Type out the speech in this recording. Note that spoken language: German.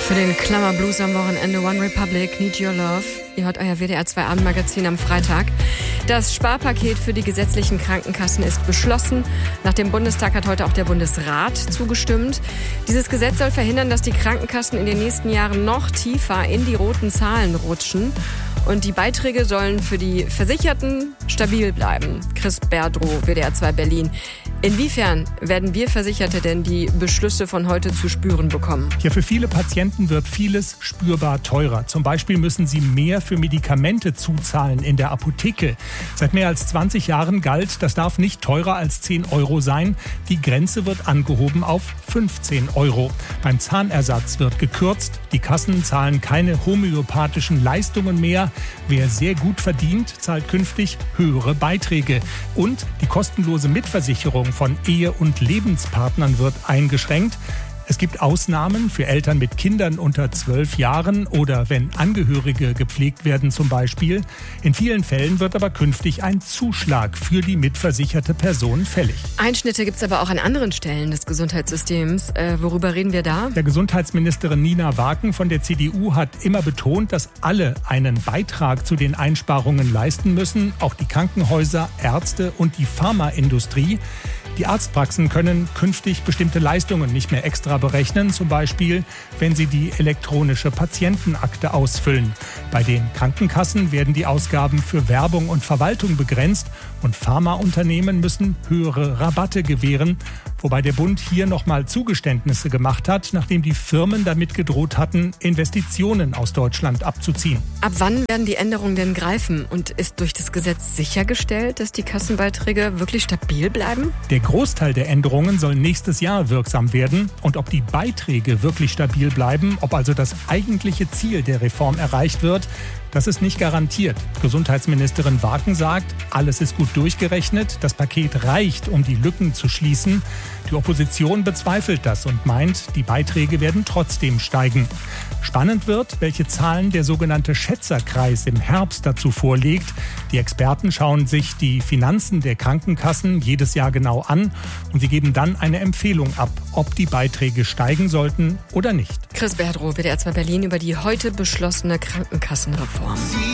Für den Klammerblues am Wochenende One Republic, Need Your Love. Ihr hört euer WDR 2 Abendmagazin am Freitag. Das Sparpaket für die gesetzlichen Krankenkassen ist beschlossen. Nach dem Bundestag hat heute auch der Bundesrat zugestimmt. Dieses Gesetz soll verhindern, dass die Krankenkassen in den nächsten Jahren noch tiefer in die roten Zahlen rutschen. Und die Beiträge sollen für die Versicherten stabil bleiben. Chris Berdrow, WDR 2 Berlin. Inwiefern werden wir Versicherte denn die Beschlüsse von heute zu spüren bekommen? Ja, für viele Patienten wird vieles spürbar teurer. Zum Beispiel müssen sie mehr für Medikamente zuzahlen in der Apotheke. Seit mehr als 20 Jahren galt, das darf nicht teurer als 10 € sein. Die Grenze wird angehoben auf 15 €. Beim Zahnersatz wird gekürzt. Die Kassen zahlen keine homöopathischen Leistungen mehr. Wer sehr gut verdient, zahlt künftig höhere Beiträge. Und die kostenlose Mitversicherung von Ehe- und Lebenspartnern wird eingeschränkt. Es gibt Ausnahmen für Eltern mit Kindern unter 12 Jahren oder wenn Angehörige gepflegt werden zum Beispiel. In vielen Fällen wird aber künftig ein Zuschlag für die mitversicherte Person fällig. Einschnitte gibt es aber auch an anderen Stellen des Gesundheitssystems. Worüber reden wir da? Der Gesundheitsministerin Nina Waken von der CDU hat immer betont, dass alle einen Beitrag zu den Einsparungen leisten müssen, auch die Krankenhäuser, Ärzte und die Pharmaindustrie. Die Arztpraxen können künftig bestimmte Leistungen nicht mehr extra berechnen, zum Beispiel, wenn sie die elektronische Patientenakte ausfüllen. Bei den Krankenkassen werden die Ausgaben für Werbung und Verwaltung begrenzt und Pharmaunternehmen müssen höhere Rabatte gewähren, wobei der Bund hier nochmal Zugeständnisse gemacht hat, nachdem die Firmen damit gedroht hatten, Investitionen aus Deutschland abzuziehen. Ab wann werden die Änderungen denn greifen? Und ist durch das Gesetz sichergestellt, dass die Kassenbeiträge wirklich stabil bleiben? Der Großteil der Änderungen soll nächstes Jahr wirksam werden. Und ob die Beiträge wirklich stabil bleiben, ob also das eigentliche Ziel der Reform erreicht wird, das ist nicht garantiert. Gesundheitsministerin Waken sagt, alles ist gut durchgerechnet, das Paket reicht, um die Lücken zu schließen. Die Opposition bezweifelt das und meint, die Beiträge werden trotzdem steigen. Spannend wird, welche Zahlen der sogenannte Schätzerkreis im Herbst dazu vorlegt. Die Experten schauen sich die Finanzen der Krankenkassen jedes Jahr genau an und sie geben dann eine Empfehlung ab, ob die Beiträge steigen sollten oder nicht. Chris Berdrow, WDR 2 Berlin, über die heute beschlossene Krankenkassenreform.